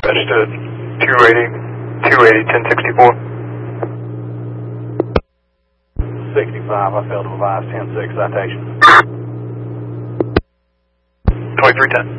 dispatch to 280, 1064. 65, I failed to advise 10-6 citation. 2310.